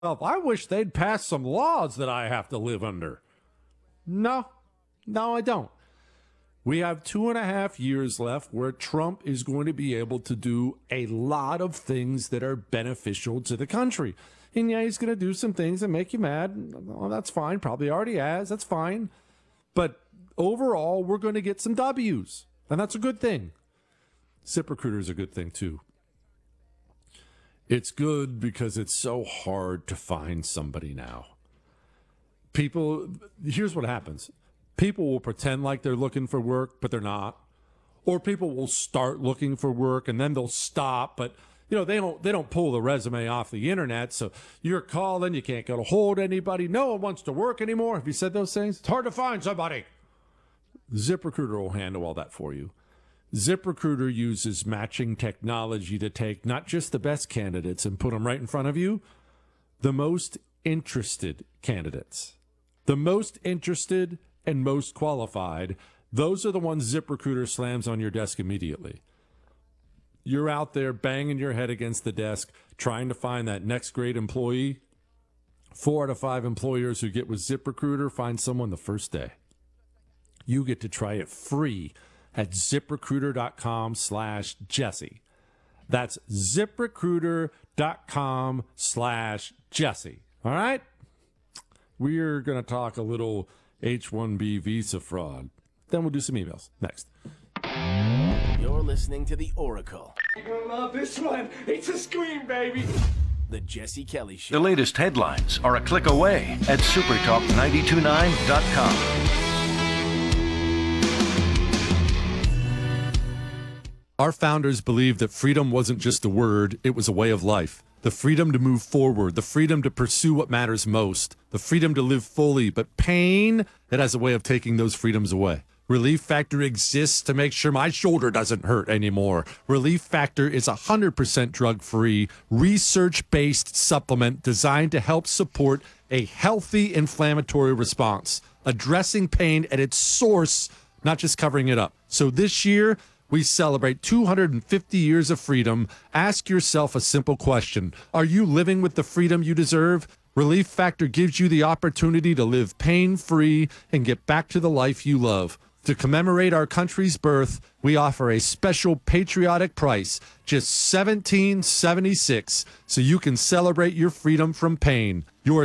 I wish they'd pass some laws that I have to live under. No, I don't. We have 2.5 years left where Trump is going to be able to do a lot of things that are beneficial to the country. And yeah, he's going to do some things that make you mad. Well, that's fine. Probably already has. That's fine. But overall, we're going to get some W's. And that's a good thing. ZipRecruiter is a good thing, too. It's good because it's so hard to find somebody now. Here's what happens. People will pretend like they're looking for work, but they're not. Or people will start looking for work and then they'll stop, but they don't pull the resume off the internet. So you're calling, you can't get a hold of anybody. No one wants to work anymore. Have you said those things? It's hard to find somebody. ZipRecruiter will handle all that for you. ZipRecruiter uses matching technology to take not just the best candidates and put them right in front of you, the most interested candidates. The most interested and most qualified, those are the ones ZipRecruiter slams on your desk immediately. You're out there banging your head against the desk, trying to find that next great employee. 4 out of 5 employers who get with ZipRecruiter find someone the first day. You get to try it free at ZipRecruiter.com/Jesse. That's ZipRecruiter.com/Jesse. All right? We're going to talk a little H-1B visa fraud. Then we'll do some emails next. You're listening to The Oracle. You're going to love this one. It's a scream, baby. The Jesse Kelly Show. The latest headlines are a click away at supertalk929.com. Our founders believed that freedom wasn't just a word, it was a way of life. The freedom to move forward, the freedom to pursue what matters most, the freedom to live fully, but pain, it has a way of taking those freedoms away. Relief Factor exists to make sure my shoulder doesn't hurt anymore. Relief Factor is 100% drug-free, research-based supplement designed to help support a healthy inflammatory response, addressing pain at its source, not just covering it up. So this year, we celebrate 250 years of freedom. Ask yourself a simple question. Are you living with the freedom you deserve? Relief Factor gives you the opportunity to live pain-free and get back to the life you love. To commemorate our country's birth, we offer a special patriotic price, just $17.76, so you can celebrate your freedom from pain. Your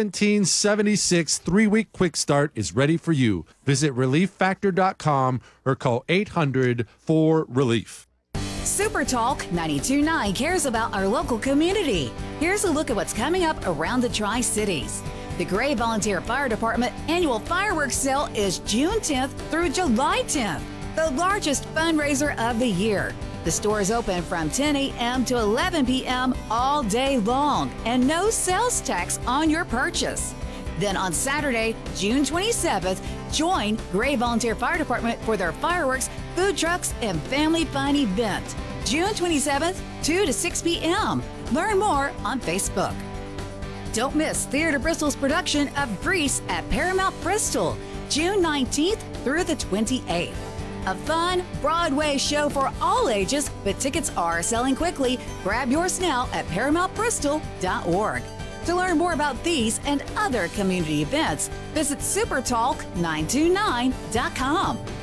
$17.76 3-week quick start is ready for you. Visit ReliefFactor.com or call 800-4RELIEF. SuperTalk 92.9 cares about our local community. Here's a look at what's coming up around the Tri-Cities. The Gray Volunteer Fire Department annual fireworks sale is June 10th through July 10th, the largest fundraiser of the year. The store is open from 10 a.m. to 11 p.m. all day long and no sales tax on your purchase. Then on Saturday, June 27th, join Gray Volunteer Fire Department for their fireworks, food trucks, and family fun event. June 27th, 2 to 6 p.m. Learn more on Facebook. Don't miss Theater Bristol's production of Grease at Paramount Bristol, June 19th through the 28th. A fun Broadway show for all ages, but tickets are selling quickly. Grab yours now at ParamountBristol.org. To learn more about these and other community events, visit supertalk929.com.